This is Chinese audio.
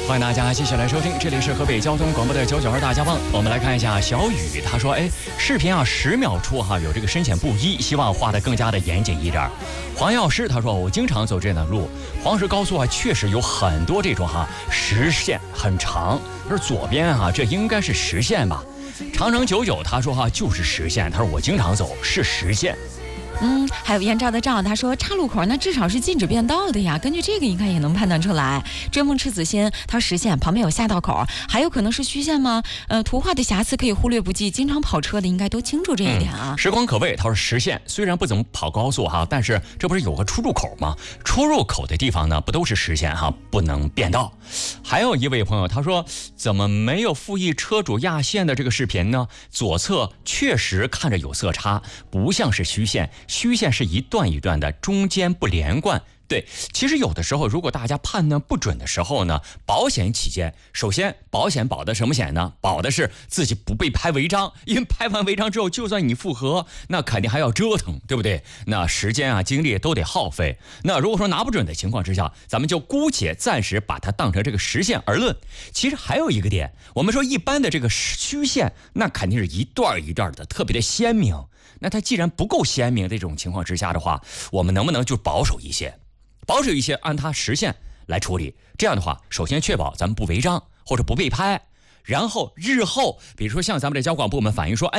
欢迎大家继续来收听，这里是河北交通广播的992大家帮。我们来看一下小雨，他说：“视频啊10秒处有这个深浅不一，希望画得更加的严谨一点。”黄药师他说：“我经常走这样的路，黄石高速确实有很多这种实线很长，而左边这应该是实线吧。”长城99他说就是实线，他说我经常走是实线。 还有燕赵的赵，他说岔路口那至少是禁止变道的呀，根据这个应该也能判断出来。追梦赤子心，他说实线旁边有下道口，还有可能是虚线吗？图画的瑕疵可以忽略不计，经常跑车的应该都清楚这一点啊。 时光可畏，他说实线虽然不怎么跑高速但是这不是有个出入口吗？出入口的地方呢不都是实线不能变道。还有一位朋友他说，怎么没有附议车主压线的这个视频呢？左侧确实看着有色差，不像是虚线，虚线是一段一段的，中间不连贯。对，其实有的时候如果大家判断不准的时候呢，保险起见，首先保险保的什么险呢？保的是自己不被拍违章，因为拍完违章之后就算你复核，那肯定还要折腾，对不对？那时间精力都得耗费。那如果说拿不准的情况之下，咱们就姑且暂时把它当成这个实线而论。其实还有一个点，我们说一般的这个虚线那肯定是一段一段的特别的鲜明，那它既然不够鲜明的这种情况之下的话，我们能不能就保守一些，按它实线来处理？这样的话，首先确保咱们不违章或者不被拍，然后日后比如说像咱们这交管部门反映说，